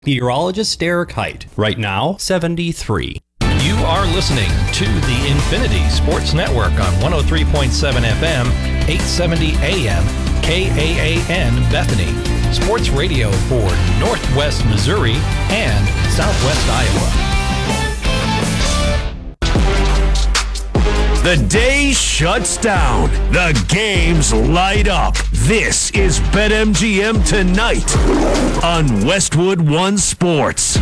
Meteorologist Derek Height, right now 73. You are listening to the Infinity Sports Network on 103.7 FM, 870 AM, KAAN Bethany. Sports radio for Northwest Missouri and Southwest Iowa. The day shuts down. The games light up. This is BetMGM Tonight on Westwood One Sports.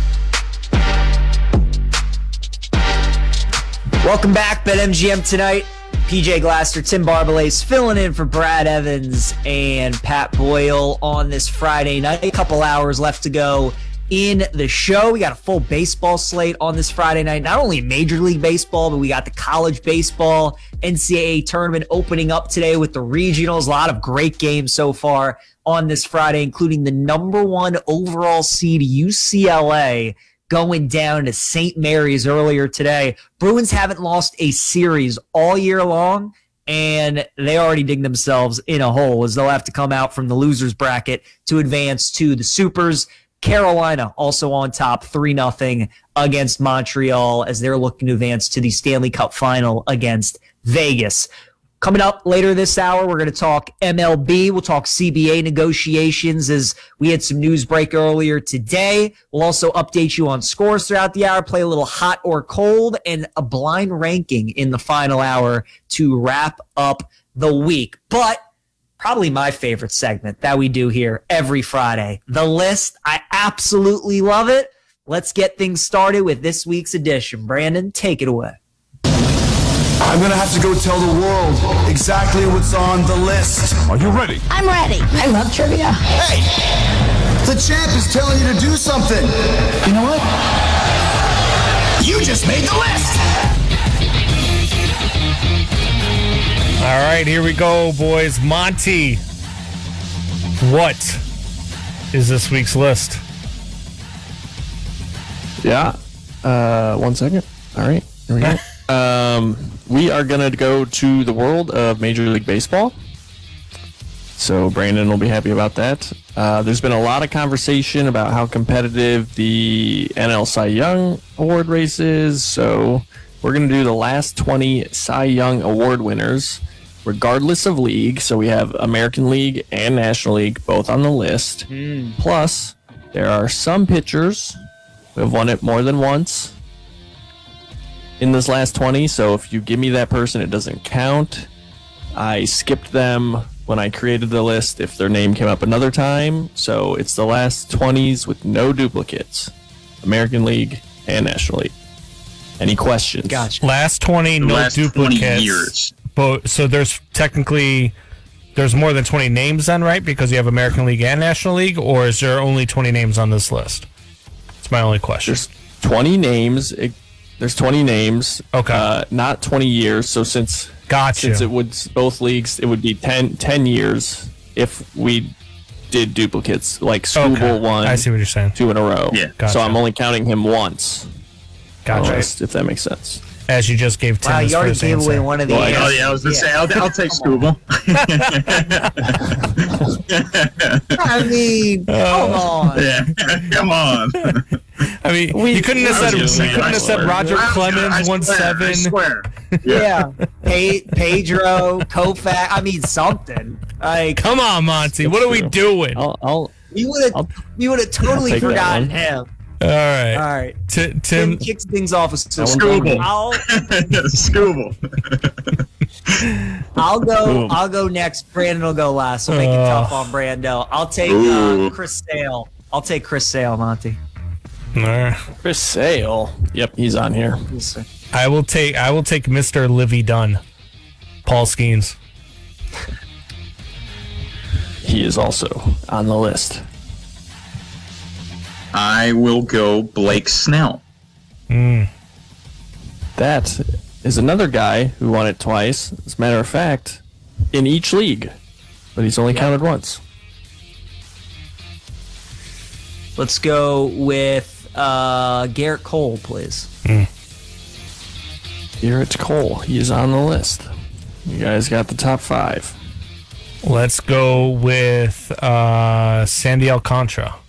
Welcome back, BetMGM Tonight. PJ Glasser, Tim Barbalace filling in for Brad Evans and Pat Boyle on this Friday night. A couple hours left to go in the show. We got a full baseball slate on this Friday night. Not only Major League Baseball, but we got the college baseball NCAA tournament opening up today with the regionals. A lot of great games so far on this Friday, including the number one overall seed UCLA going down to St. Mary's earlier today. Bruins haven't lost a series all year long, and they already dig themselves in a hole as they'll have to come out from the losers bracket to advance to the Supers. Carolina also on top 3-0 against Montreal as they're looking to advance to the Stanley Cup final against Vegas. Coming up later this hour, we're going to talk MLB. We'll talk CBA negotiations as we had some news break earlier today. We'll also update you on scores throughout the hour, play a little hot or cold, and a blind ranking in the final hour to wrap up the week. But probably my favorite segment that we do here every Friday, The List. I absolutely love it. Let's get things started with this week's edition. Brandon, take it away. I'm going to have to go tell the world exactly what's on the list. Are you ready? I'm ready. I love trivia. Hey, the champ is telling you to do something. You know what? You just made the list. All right, here we go, boys. Monty, what is this week's list? Yeah. 1 second. All right, here we go. We are going to go to the world of Major League Baseball. So Brandon will be happy about that. There's been a lot of conversation about how competitive the NL Cy Young Award race is. So we're going to do the last 20 Cy Young Award winners, regardless of league. So we have American League and National League both on the list. Plus, there are some pitchers who have won it more than once in this last 20. So if you give me that person, it doesn't count. I skipped them when I created the list if their name came up another time. So it's the last 20s with no duplicates. American League and National League. Any questions? Gotcha. Last 20, no last duplicates. 20 years. But, so there's more than 20 names then, right? Because you have American League and National League, or is there only 20 names on this list? That's my only question. There's 20 names. There's 20 names. Okay. Not 20 years. So since it would both leagues, it would be 10 years if we did duplicates, like Scooble won. I see what you're saying. 2 in a row. Yeah. Gotcha. So I'm only counting him once. Gotcha. If that makes sense. As you just gave Tim Wow, his you already first gave answer. away one of the answers. Oh, yeah, I was going to say, I'll take Scooble. I mean, come on. Yeah, come on. I mean, you couldn't have said Roger Clemens won 7. I swear. Yeah. Pedro, Koufax. I mean, something. Like, Come on, Monty. What are we doing? All we would have totally take that forgotten one. him. right. All right. Tim, Tim kicks things off with Scooble. Scooble. Scooble. I'll go next. Brandon will go last. So make it tough on Brando. I'll take Chris Sale. I'll take Chris Sale, Monty. all right. Chris Sale. Yep, he's on here. Yes, sir. I will take Mr. Livy Dunn, Paul Skeens. He is also on the list. I will go Blake Snell. That is another guy who won it twice. As a matter of fact, in each league, but he's only counted once. Let's go with Garrett Cole, please. Garrett Cole. He is on the list. You guys got the top 5. Let's go with Sandy Alcantara.